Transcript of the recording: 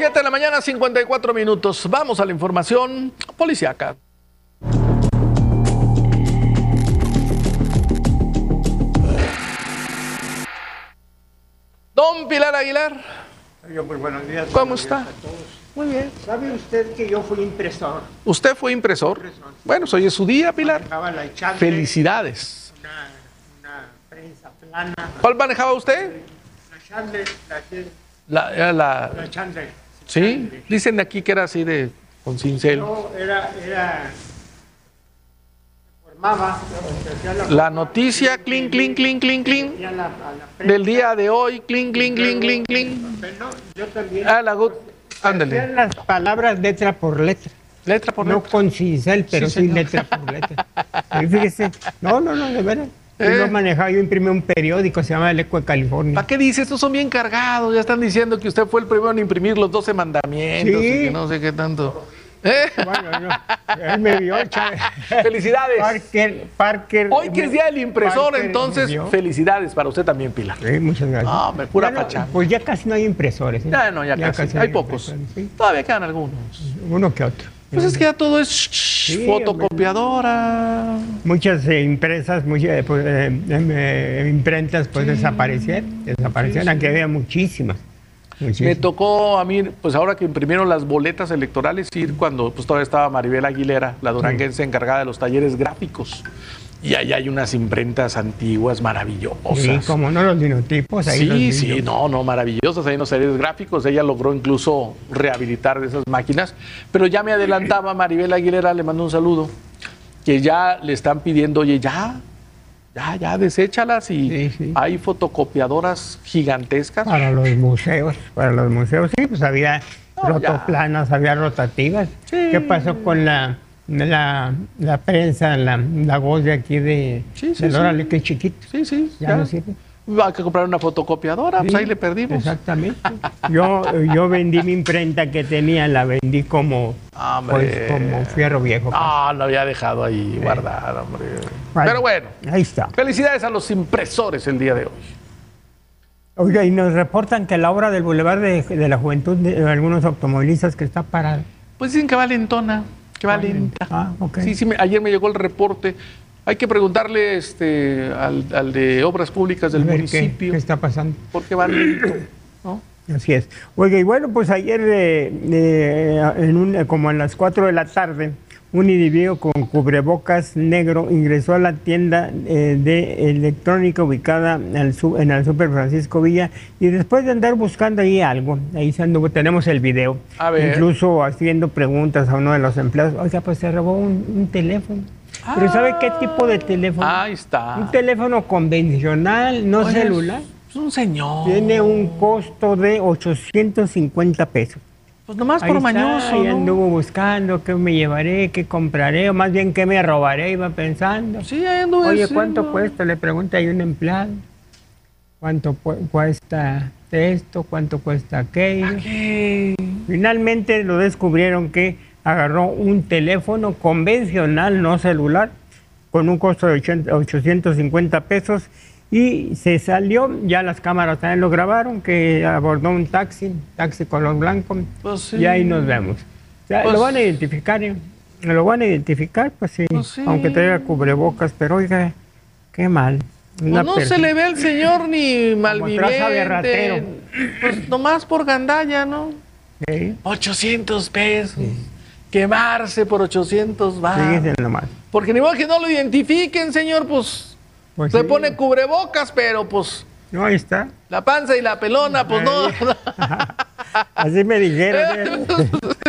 7 de la mañana, 54 minutos. Vamos a la información policíaca. Don Pilar Aguilar. Muy buenos días. ¿Cómo está? Muy bien. ¿Sabe usted que yo fui impresor? ¿Usted fue impresor? Bueno, hoy es su día, Pilar. Manejaba la Chandler, Felicidades. una prensa plana. ¿Cuál manejaba usted? La Chandler, La Chandler. ¿Sí? Dicen aquí que era así de con cincel. No, formaba. La noticia, clink, clink, clink, clink, clink. Del día de hoy, clink, clink, clink, clink, clink. Yo también. Ándale. Hacían las palabras letra por letra. Letra por No letra. con cincel, pero sí señor. letra por letra. Y fíjese, no, de verdad. Yo manejaba, yo imprimí un periódico, se llama El Eco de California. ¿Para qué dice? Estos son bien cargados. Ya están diciendo que usted fue el primero en imprimir los 12 mandamientos Sí. y que no sé qué tanto. Bueno, no, él me vio, Felicidades. Parker. Hoy que es día del impresor, Parker entonces, me vio. felicidades para usted también, Pilar. Sí, muchas gracias. No, me pura Ya pachanga. Pues ya casi no hay impresores. ¿eh? Ya casi. Hay pocos. impresores, ¿sí? Todavía quedan algunos. Uno que otro. Pues es que ya todo es fotocopiadora. Muchas empresas, muchas imprentas, pues desaparecieron. Aquí había muchísimas. Me tocó a mí, pues ahora que imprimieron las boletas electorales, ir cuando pues todavía estaba Maribel Aguilera, la duranguense encargada de los talleres gráficos. Y ahí hay unas imprentas antiguas maravillosas. Sí, como no los linotipos. Ahí Sí, no, maravillosas. Hay unos talleres gráficos. Ella logró incluso rehabilitar de esas máquinas. Pero ya me adelantaba Maribel Aguilera, le mando un saludo, que ya le están pidiendo, oye, ya, deséchalas y Sí. hay fotocopiadoras gigantescas. Para los museos, sí, pues había rotoplanas, había rotativas. Sí. ¿Qué pasó con la prensa, la voz de aquí de Órale, que chiquito? Sí, Ya no sirve. Hay que comprar una fotocopiadora, pues Sí, ahí le perdimos. Exactamente. Yo vendí mi imprenta que tenía, la vendí como fierro viejo. Lo había dejado ahí guardado, hombre. Vale. Pero bueno, Ahí está. felicidades a los impresores el día de hoy. Oiga, y nos reportan que la obra del Boulevard de la Juventud de algunos automovilistas que está parada. Pues dicen que va lentona, que va lenta. Ok. Sí, ayer me llegó el reporte. Hay que preguntarle al de Obras Públicas del A ver, municipio. ¿Qué está pasando? ¿Por qué va lento? ¿No? Así es. Oiga, y bueno, pues ayer, como a las 4 de la tarde, un individuo con cubrebocas negro ingresó a la tienda de electrónica ubicada en el Super Francisco Villa, y después de andar buscando ahí algo, ahí se anduvo, tenemos el video, A ver. incluso haciendo preguntas a uno de los empleados. Oiga, pues se robó un teléfono. Pero ¿sabe qué tipo de teléfono? Ahí está. Un teléfono convencional, no Oye, celular. Es un señor. Tiene un costo de 850 pesos. Pues nomás Ahí por está, mañoso, ahí ¿no? anduvo buscando qué me llevaré, qué compraré, o más bien qué me robaré, iba pensando. Sí, ahí anduvo. Oye, diciendo. ¿cuánto cuesta? Le pregunta ahí un empleado. ¿Cuánto cuesta esto? ¿Cuánto cuesta aquello? ¿Qué? Finalmente lo descubrieron que agarró un teléfono convencional, no celular, con un costo de 850 pesos y se salió. Ya las cámaras también lo grabaron, que abordó un taxi color blanco. Pues sí. Y ahí nos vemos. O sea, Pues- lo van a identificar, ¿eh? Lo van a identificar, pues sí, Pues sí. aunque traiga cubrebocas, pero oiga, qué mal. Pues no se le ve al señor ni traza de ratero. malviviente. Pues nomás por gandalla, ¿no? ¿Sí? 800 pesos. Quemarse por 800 Fíjense nomás. Porque ni modo que no lo identifiquen, señor, pues Pues se sí. pone cubrebocas, pero pues No, ahí está. la panza y la pelona, pues no. Así me dijeron. ¿eh?